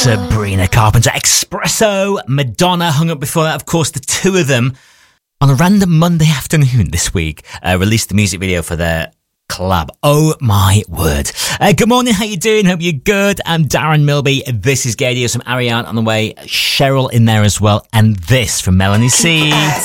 Sabrina Carpenter, Espresso, Madonna hung up before that. Of course, the two of them on a random Monday afternoon this week released the music video for their collab. Oh my word. Good morning, how you doing? Hope you're good. I'm Darren Milby. This is Gadio, some Ariane on the way, Cheryl in there as well, and this from Melanie C.